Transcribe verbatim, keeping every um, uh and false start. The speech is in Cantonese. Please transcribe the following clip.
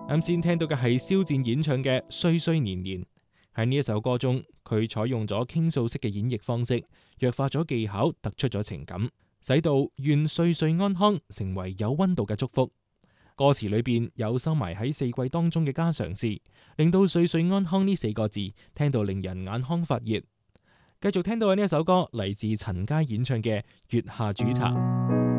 啱先聽到嘅係肖戰演唱嘅《歲歲年年》。喺呢一首歌中，佢採用咗傾訴式嘅演繹方式，弱化咗技巧，突出咗情感，使到願歲歲安康成為有溫度嘅祝福。歌詞裏邊有收埋喺四季當中嘅家常事，令到歲歲安康呢四個字聽到令人眼眶發熱。繼續聽到嘅呢一首歌嚟自陳佳演唱嘅《月下煮茶》。